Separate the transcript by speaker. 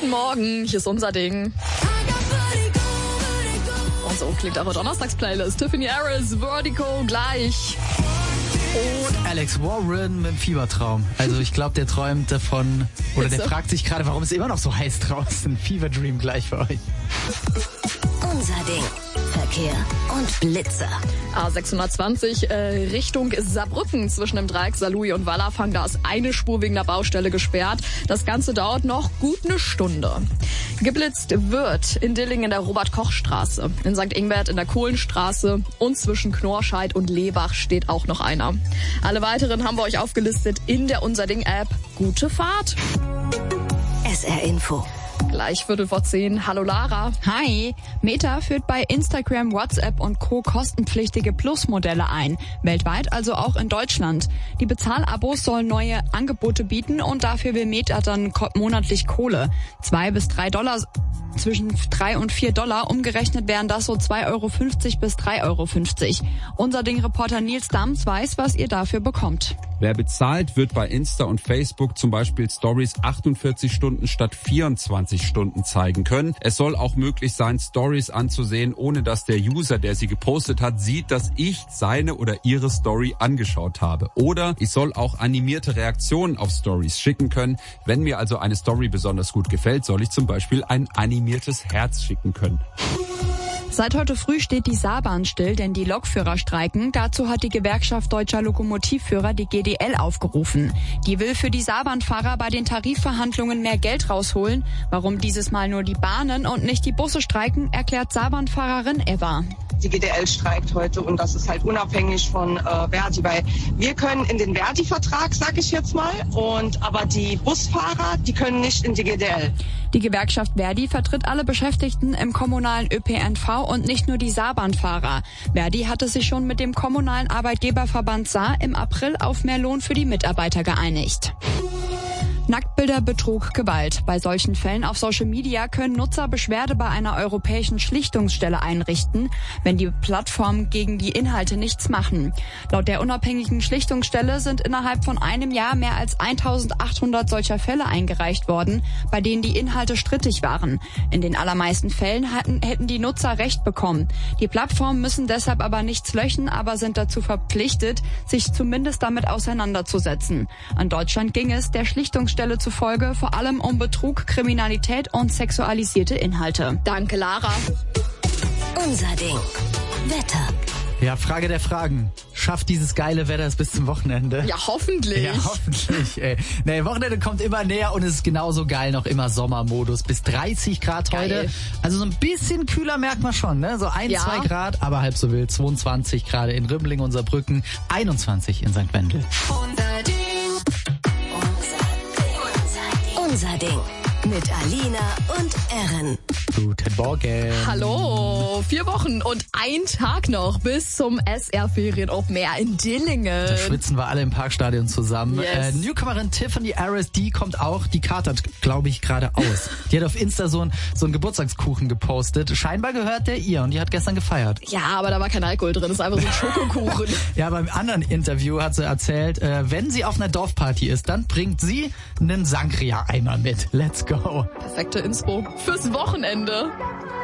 Speaker 1: Guten Morgen, hier ist unser Ding. Und so klingt eure Donnerstags-Playlist. Tiffany Harris, Vertigo, gleich.
Speaker 2: Und Alex Warren mit dem Fiebertraum. Also ich glaube, der träumt davon, oder der fragt sich gerade, warum es immer noch so heiß draußen. Fever Dream gleich für euch.
Speaker 3: Unser Ding. Verkehr und Blitzer.
Speaker 1: A620 Richtung Saarbrücken zwischen dem Dreieck Saarlouis und Wallerfang. Da ist eine Spur wegen der Baustelle gesperrt. Das Ganze dauert noch gut eine Stunde. Geblitzt wird in Dillingen in der Robert-Koch-Straße, in St. Ingbert in der Kohlenstraße und zwischen Knorrscheid und Lehbach steht auch noch einer. Alle weiteren haben wir euch aufgelistet in der Unser Ding-App. Gute Fahrt.
Speaker 3: SR Info.
Speaker 1: Gleich 10:15. Hallo Lara.
Speaker 4: Hi. Meta führt bei Instagram, WhatsApp und Co. kostenpflichtige Plus-Modelle ein. Weltweit, also auch in Deutschland. Die Bezahlabos sollen neue Angebote bieten und dafür will Meta dann monatlich Kohle. $2 bis $3. Zwischen $3 und $4. Umgerechnet wären das so 2,50 € bis 3,50 €. Unser Ding-Reporter Nils Dams weiß, was ihr dafür bekommt.
Speaker 5: Wer bezahlt, wird bei Insta und Facebook zum Beispiel Stories 48 Stunden statt 24 Stunden zeigen können. Es soll auch möglich sein, Stories anzusehen, ohne dass der User, der sie gepostet hat, sieht, dass ich seine oder ihre Story angeschaut habe. Oder ich soll auch animierte Reaktionen auf Stories schicken können. Wenn mir also eine Story besonders gut gefällt, soll ich zum Beispiel ein animiertes Herz schicken können.
Speaker 4: Seit heute früh steht die Saarbahn still, denn die Lokführer streiken. Dazu hat die Gewerkschaft Deutscher Lokomotivführer, die GDL, aufgerufen. Die will für die Saarbahnfahrer bei den Tarifverhandlungen mehr Geld rausholen. Warum dieses Mal nur die Bahnen und nicht die Busse streiken, erklärt Saarbahnfahrerin Eva.
Speaker 6: Die GDL streikt heute und das ist halt unabhängig von Verdi, weil wir können in den Verdi-Vertrag, sag ich jetzt mal, aber die Busfahrer, die können nicht in die GDL.
Speaker 4: Die Gewerkschaft Verdi vertritt alle Beschäftigten im kommunalen ÖPNV und nicht nur die Saarbahnfahrer. Verdi hatte sich schon mit dem kommunalen Arbeitgeberverband Saar im April auf mehr Lohn für die Mitarbeiter geeinigt. Nacktbilder, Betrug, Gewalt. Bei solchen Fällen auf Social Media können Nutzer Beschwerde bei einer europäischen Schlichtungsstelle einrichten, wenn die Plattformen gegen die Inhalte nichts machen. Laut der unabhängigen Schlichtungsstelle sind innerhalb von einem Jahr mehr als 1800 solcher Fälle eingereicht worden, bei denen die Inhalte strittig waren. In den allermeisten Fällen hätten die Nutzer Recht bekommen. Die Plattformen müssen deshalb aber nichts löschen, aber sind dazu verpflichtet, sich zumindest damit auseinanderzusetzen. In Deutschland ging es der Schlichtungsstelle zufolge vor allem um Betrug, Kriminalität und sexualisierte Inhalte.
Speaker 1: Danke, Lara.
Speaker 3: Unser Ding. Wetter.
Speaker 2: Ja, Frage der Fragen. Schafft dieses geile Wetter es bis zum Wochenende?
Speaker 1: Ja, hoffentlich.
Speaker 2: Ja, hoffentlich, ey. Nee, Wochenende kommt immer näher und es ist genauso geil, noch immer Sommermodus. Bis 30 Grad
Speaker 1: Geil.
Speaker 2: heute. Also so ein bisschen kühler merkt man schon, ne? So 1, 2 Grad, aber halb so wild. 22 gerade in Rümmling und Saarbrücken, 21 in St. Wendel.
Speaker 3: Unser Ding. Mit Alina und Erin.
Speaker 2: Guten Morgen.
Speaker 1: Hallo, 4 Wochen und ein Tag noch bis zum SR-Ferien Open Air in Dillingen.
Speaker 2: Da schwitzen wir alle im Parkstadion zusammen.
Speaker 1: Yes.
Speaker 2: Newcomerin Tiffany Harris, die kommt auch. Die katert, glaube ich, gerade aus. Die hat auf Insta so einen Geburtstagskuchen gepostet. Scheinbar gehört der ihr und die hat gestern gefeiert.
Speaker 1: Ja, aber da war kein Alkohol drin, das ist einfach so ein Schokokuchen.
Speaker 2: Ja, beim anderen Interview hat sie erzählt, wenn sie auf einer Dorfparty ist, dann bringt sie einen Sangria-Eimer mit. Let's go.
Speaker 1: Perfekte Inspo fürs Wochenende.